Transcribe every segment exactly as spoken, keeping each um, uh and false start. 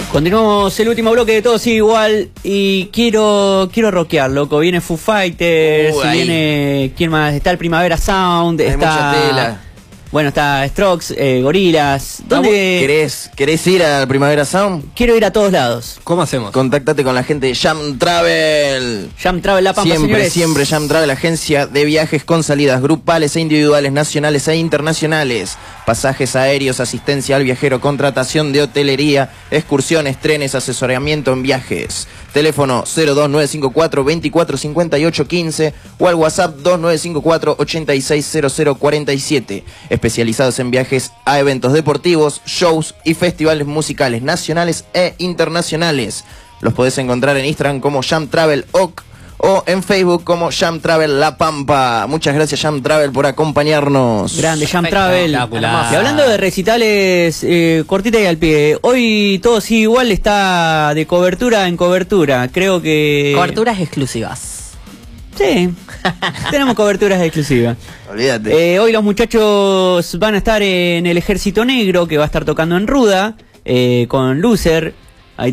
Continuamos el último bloque de Todo Sigue Igual y quiero quiero rockear, loco. Viene Foo Fighters, Uh, viene... ¿Quién más? Está el Primavera Sound, Hay está... mucha tela. Bueno, está Strokes, eh, Gorillaz. ¿Dónde...? ¿Querés, ¿Querés ir al Primavera Sound? Quiero ir a todos lados. ¿Cómo hacemos? Contáctate con la gente de Jam Travel. Jam Travel La Pampa, Siempre, señores. siempre Jam Travel, agencia de viajes con salidas grupales e individuales, nacionales e internacionales. Pasajes aéreos, asistencia al viajero, contratación de hotelería, excursiones, trenes, asesoramiento en viajes. Teléfono cero dos nueve cinco cuatro, veinticuatro cincuenta y ocho quince o al WhatsApp dos nueve cinco cuatro, ochenta y seis cero cero cuarenta y siete. Especializados en viajes a eventos deportivos, shows y festivales musicales nacionales e internacionales. Los podés encontrar en Instagram como Jam Travel O C o en Facebook como Jam Travel La Pampa. Muchas gracias Jam Travel por acompañarnos. Grande Jam Travel. Espectacular. Y hablando de recitales, eh, cortita y al pie, hoy Todo Sigue Igual está de cobertura en cobertura. Creo que... Coberturas exclusivas. Sí, tenemos coberturas exclusivas. Olvídate. Eh, hoy los muchachos van a estar en el Ejército Negro, que va a estar tocando en Ruda, eh, con Loser. Ahí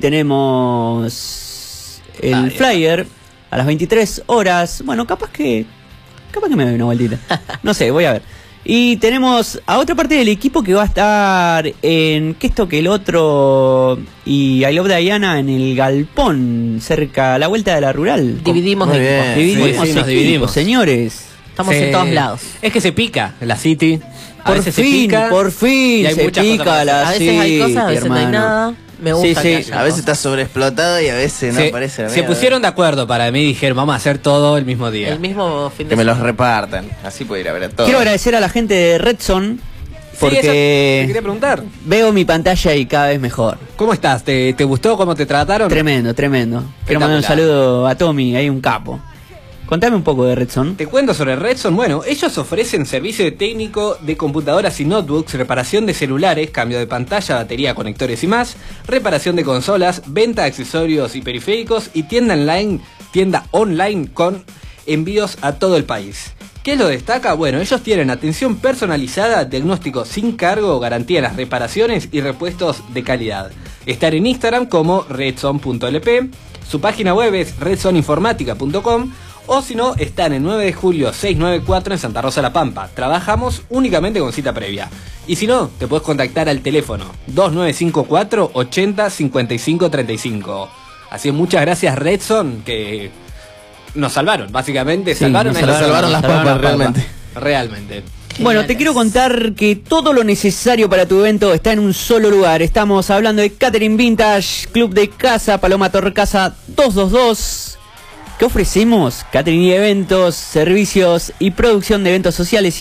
tenemos el Dale. flyer a las veintitrés horas. Bueno, capaz que capaz que me doy una vueltita. No sé, voy a ver. Y tenemos a otra parte del equipo que va a estar en Que esto que el otro y I Love Diana en el Galpón, cerca a la vuelta de la Rural. Dividimos Muy de bien. equipo. Dividimos, Sí, sí, nos equipos, dividimos. señores. Estamos Se- en todos lados. Es que se pica la City. A Por veces fin, se pica. por fin y hay se muchas cosas para pica la A veces hay City, cosas, a veces no hay hermano. nada. Me gusta Sí, que sí. haya A veces cosas. está sobreexplotado y a veces no se, aparece la se mierda. pusieron de acuerdo para mí, dijeron, vamos a hacer todo el mismo día. El mismo fin de Que me los semana. repartan. Así puedo ir a ver a todos. Quiero agradecer a la gente de Redson Sí, eso te porque quería preguntar. veo mi pantalla y cada vez mejor. ¿Cómo estás? ¿Te, te gustó cómo te trataron? Tremendo, tremendo. Quiero mandar un Espectacular. saludo a Tommy, hay un capo. Contame un poco de Redson. Te cuento sobre Redson. Bueno, ellos ofrecen servicio de técnico de computadoras y notebooks, reparación de celulares, cambio de pantalla, batería, conectores y más, reparación de consolas, venta de accesorios y periféricos y tienda online, tienda online con envíos a todo el país. ¿Qué lo destaca? Bueno, ellos tienen atención personalizada, diagnóstico sin cargo, garantía en las reparaciones y repuestos de calidad. Están en Instagram como redson punto l p, su página web es redson informática punto com o si no, están en nueve de julio seiscientos noventa y cuatro en Santa Rosa La Pampa. Trabajamos únicamente con cita previa. Y si no, te puedes contactar al teléfono dos nueve cinco cuatro, ochenta, cincuenta y cinco, treinta y cinco. Así que muchas gracias Redson, que nos salvaron, básicamente. Sí, salvaron, nos a- Nos salvaron las Salvaron papas las papas. realmente. Realmente. Bueno, te quiero contar que todo lo necesario para tu evento está en un solo lugar. Estamos hablando de Catering Vintage, Club de Casa, Paloma Torrecasa doscientos veintidós. ¿Qué ofrecemos? Catering y eventos, servicios y producción de eventos sociales